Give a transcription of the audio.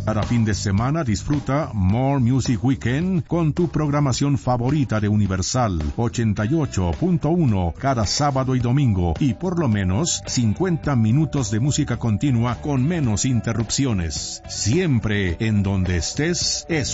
Cada fin de semana disfruta More Music Weekend con tu programación favorita de Universal 88.1 cada sábado y domingo, y por lo menos 50 minutos de música continua con menos interrupciones. Siempre en donde estés,